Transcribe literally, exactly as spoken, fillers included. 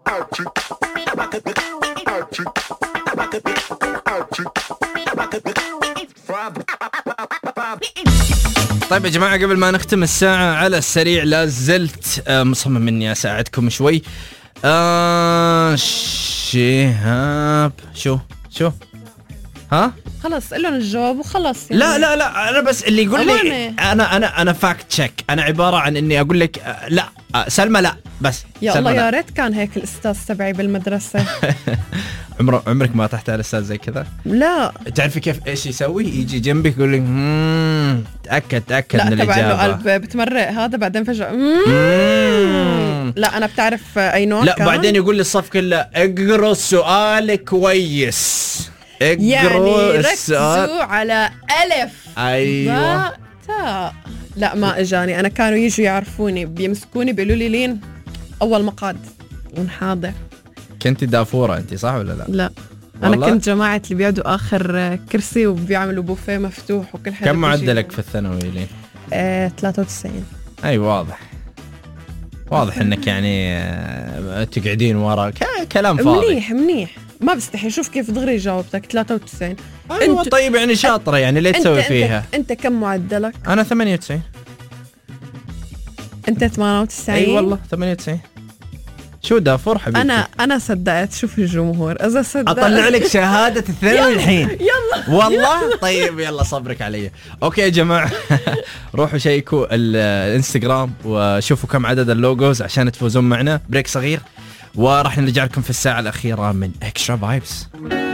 طيب يا جماعة، قبل ما نختم الساعة على السريع لا زلت مصمم إني أساعدكم شوي. آه شهاب شو شو ها خلص قل لهم الجواب وخلص يعني. لا لا لا أنا بس اللي يقول لي أنا أنا أنا فاكت تشيك. أنا عبارة عن إني أقول لك لا سلمى لا بس يا الله يا ريت كان هيك الأستاذ تبعي بالمدرسة. عمر عمرك ما تحت على أستاذ زي كذا؟ لا. تعرفي كيف إيش يسوي؟ يجي جنبك يقول لك مم تأكد تأكد من الإجابة. لا تبع له قلب بتمرق هذا بعدين فجأة لا أنا بتعرف أي نوع لا كان؟ بعدين يقول لي الصف كله اقرأ السؤال كويس. يعني ركزوا على ألف أيوة تاء. لا ما إجاني. أنا كانوا يجوا يعرفوني بيمسكوني بيقولوا لي لين أول مقاد ونحاضر. كنتي دافورة أنت صح ولا لا؟ لا والله؟ أنا كنت جماعة اللي بيقعدوا آخر كرسي وبيعملوا بوفيه مفتوح وكل حاجة. كم معدلك في الثانوي لين؟ آه ثلاثة وتسعين. أي واضح واضح إنك يعني آه تقعدين ورا كلام فاضي. منيح منيح ما بستحي. شوف كيف دغري جاوبتك ثلاثة وتسعين. أيوة انت طيب يعني شاطرة يعني ليه تسوي فيها؟ أنت كم معدلك؟ أنا ثمانية وتسعين. أنت ثمانية وتسعين؟ أي والله ثمانية وتسعين. شو دافور حبيبتي؟ أنا أنا صدقت. شوف الجمهور إذا صدق أطلع لك شهادة الثانوي الحين. يلا والله يلا. طيب يلا صبرك علي. أوكي يا جماعة روحوا شيكوا الانستغرام وشوفوا كم عدد اللوجوز عشان تفوزون معنا. بريك صغير وراح نرجع لكم في الساعة الأخيرة من إكسترا فايبس.